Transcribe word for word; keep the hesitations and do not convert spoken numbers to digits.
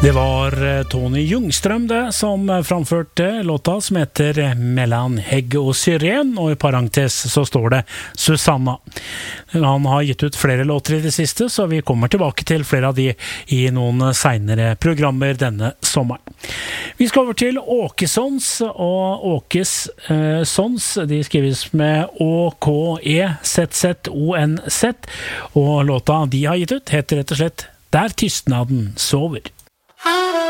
Det var Tony Ljungström det som framførte låta som heter Mellan Hägg och Syren, og i parentes så står det Susanna. Han har gitt ut flere låter i det siste, så vi kommer tilbake til flere av de i noen senere programmer denne sommeren. Vi skal over til Åkessons, og Åkes eh, Sons, de skrives med Å-K-E-Z-Z-O-N-Z, og låta de har gitt ut heter rett og slett Der tystnaden sover.